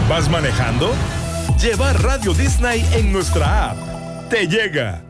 ¿Vas manejando? Lleva Radio Disney en nuestra app. Te llega.